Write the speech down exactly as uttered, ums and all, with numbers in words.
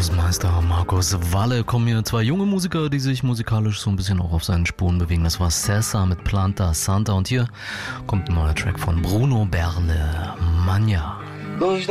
Großmeister Markus Walle. Kommen hier zwei junge Musiker, die sich musikalisch so ein bisschen auch auf seinen Spuren bewegen. Das war Sessa mit Planta Santa und hier kommt ein neuer Track von Bruno Berle, Magna.